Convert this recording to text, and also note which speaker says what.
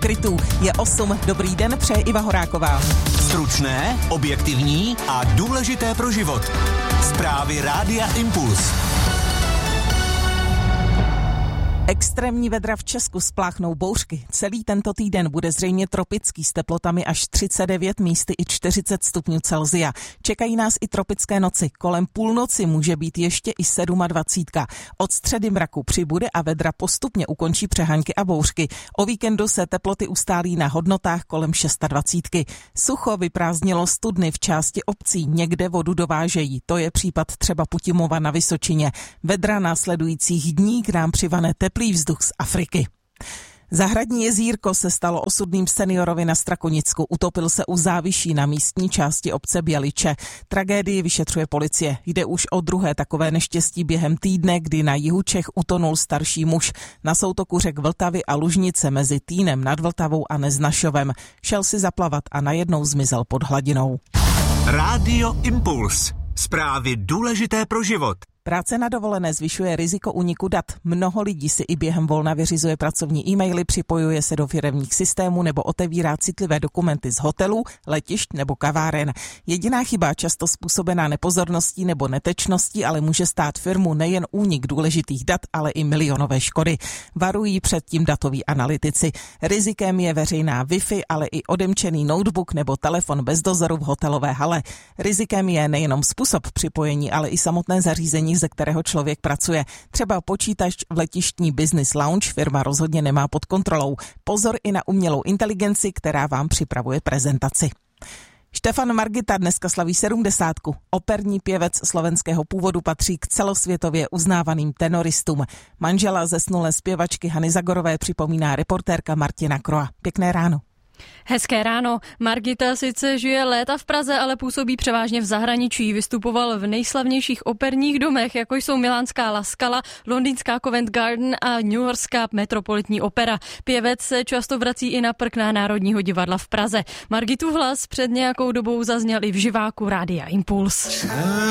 Speaker 1: Krytů. Je 8. Dobrý den, přeje Iva Horáková.
Speaker 2: Stručné, objektivní a důležité pro život. Zprávy Rádia Impuls.
Speaker 1: Extrémní vedra v Česku spláchnou bouřky. Celý tento týden bude zřejmě tropický s teplotami až 39, místy i 40 stupňů Celsia. Čekají nás i tropické noci. Kolem půlnoci může být ještě i 27. Od středy mraku přibude a vedra postupně ukončí přeháňky a bouřky. O víkendu se teploty ustálí na hodnotách kolem 26. Sucho vyprázdnilo studny v části obcí, někde vodu dovážejí. To je případ třeba Putimova na Vysočině. Vedra následujících dní k nám přivane teplý vzduch z Afriky. Zahradní jezírko se stalo osudným seniorovi na Strakonicku. Utopil se u záviší na místní části obce Běliče. Tragédii vyšetřuje policie. Jde už o druhé takové neštěstí během týdne, kdy na jihu Čech utonul starší muž. Na soutoku řek Vltavy a Lužnice mezi Týnem nad Vltavou a Neznašovem. Šel si zaplavat a najednou zmizel pod hladinou.
Speaker 2: Rádio Impuls. Zprávy důležité pro život.
Speaker 1: Práce na dovolené zvyšuje riziko úniku dat. Mnoho lidí si i během volna vyřizuje pracovní e-maily, připojuje se do firemních systémů nebo otevírá citlivé dokumenty z hotelů, letišť nebo kaváren. Jediná chyba, často způsobená nepozorností nebo netečností, ale může stát firmu nejen únik důležitých dat, ale i milionové škody. Varují před tím datoví analytici. Rizikem je veřejná Wi-Fi, ale i odemčený notebook nebo telefon bez dozoru v hotelové hale. Rizikem je nejenom způsob připojení, ale i samotné zařízení, ze kterého člověk pracuje. Třeba počítač v letištní Business Lounge firma rozhodně nemá pod kontrolou. Pozor i na umělou inteligenci, která vám připravuje prezentaci. Štefan Margita dneska slaví 70. Operní pěvec slovenského původu patří k celosvětově uznávaným tenoristům. Manžela zesnulé zpěvačky Hany Zagorové připomíná reportérka Martina Kroa. Pěkné ráno.
Speaker 3: Hezké ráno. Margita sice žije léta v Praze, ale působí převážně v zahraničí. Vystupoval v nejslavnějších operních domech, jako jsou milánská La Scala, londýnská Covent Garden a newyorská Metropolitní opera. Pěvec se často vrací i na prkna Národního divadla v Praze. Margitův hlas před nějakou dobou zazněl i v živáku Rádia Impuls.